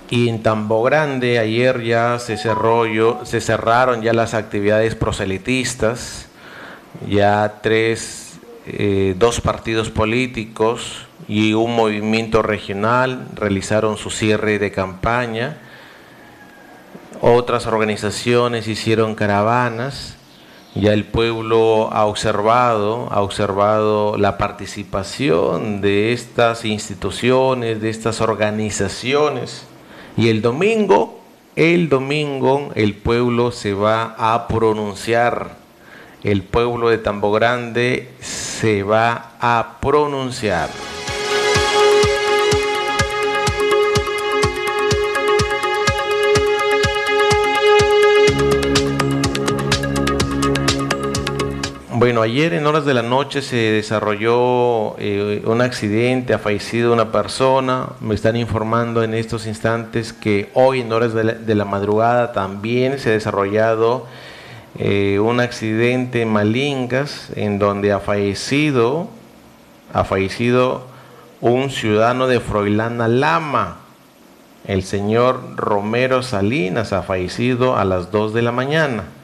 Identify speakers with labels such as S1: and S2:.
S1: Y en Tambo Grande ayer ya se cerraron ya las actividades proselitistas, ya dos partidos políticos y un movimiento regional realizaron su cierre de campaña. Otras organizaciones hicieron caravanas. Ya el pueblo ha observado la participación de estas instituciones, de estas organizaciones. Y el domingo el pueblo se va a pronunciar. El pueblo de Tambo Grande se va a pronunciar. Bueno, ayer en horas de la noche se desarrolló un accidente, ha fallecido una persona. Me están informando en estos instantes que hoy en horas de la madrugada también se ha desarrollado un accidente en Malingas, en donde ha fallecido un ciudadano de Froilán Lama. El señor Romero Salinas ha fallecido a las 2 de la mañana.